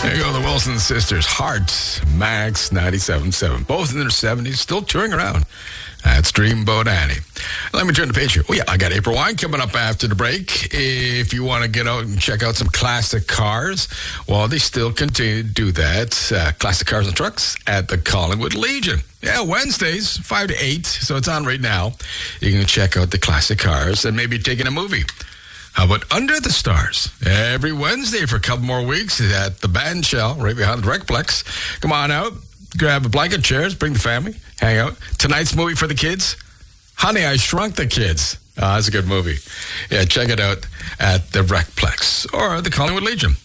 There you go, the Wilson sisters. Hearts, Max 97.7. Both in their 70s, still touring around. That's Dreamboat Annie. Let me turn the page here. Oh, yeah, I got April Wine coming up after the break. If you want to get out and check out some classic cars, well, they still continue to do that. Classic Cars and Trucks at the Collingwood Legion. Yeah, Wednesdays, 5 to 8, so it's on right now. You can check out the classic cars and maybe take in a movie. How about Under the Stars? Every Wednesday for a couple more weeks at the Band Shell, right behind the Recplex. Come on out, grab a blanket, chairs, bring the family, hang out. Tonight's movie for the kids, Honey, I Shrunk the Kids. That's a good movie. Yeah, check it out at the Recplex or the Collingwood Legion.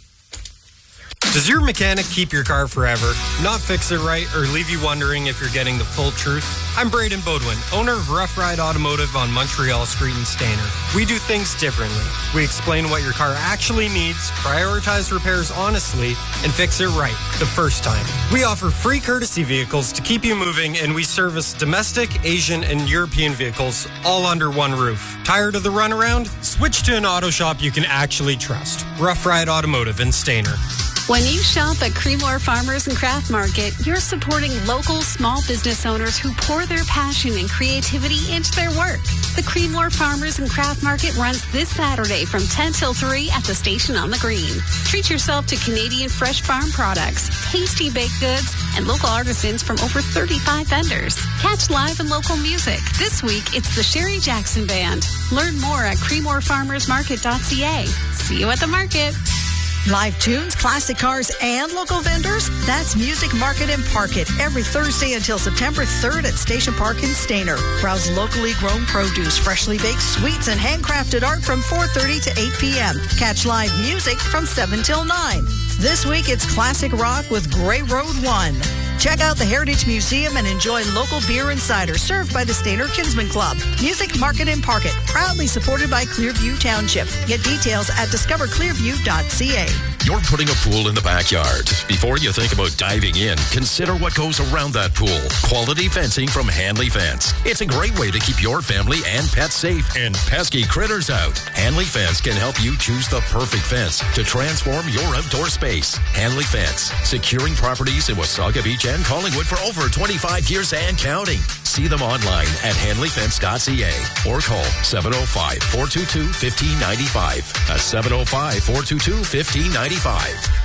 Does your mechanic keep your car forever, not fix it right, or leave you wondering if you're getting the full truth? I'm Braden Bodwin, owner of Rough Ride Automotive on Montreal Street in Stayner. We do things differently. We explain what your car actually needs, prioritize repairs honestly, and fix it right the first time. We offer free courtesy vehicles to keep you moving, and we service domestic, Asian, and European vehicles all under one roof. Tired of the runaround? Switch to an auto shop you can actually trust. Rough Ride Automotive in Stayner. When you shop at Creemore Farmers and Craft Market, you're supporting local small business owners who pour their passion and creativity into their work. The Creemore Farmers and Craft Market runs this Saturday from 10 till 3 at the station on the Green. Treat yourself to Canadian fresh farm products, tasty baked goods, and local artisans from over 35 vendors. Catch live and local music. This week, it's the Sherry Jackson Band. Learn more at creemorefarmersmarket.ca. See you at the market. Live tunes, classic cars, and local vendors? That's Music Market and Park It every Thursday until September 3rd at Station Park in Stayner. Browse locally grown produce, freshly baked sweets, and handcrafted art from 4:30 to 8 p.m. Catch live music from 7 till 9. This week, it's classic rock with Grey Road 1. Check out the Heritage Museum and enjoy local beer and cider served by the Stayner Kinsman Club. Music Market and Park It, proudly supported by Clearview Township. Get details at discoverclearview.ca. You're putting a pool in the backyard. Before you think about diving in, consider what goes around that pool. Quality fencing from Hanley Fence. It's a great way to keep your family and pets safe and pesky critters out. Hanley Fence can help you choose the perfect fence to transform your outdoor space. Hanley Fence, securing properties in Wasaga Beach and Collingwood for over 25 years and counting. See them online at hanleyfence.ca or call 705-422-1595. That's 705-422-1595.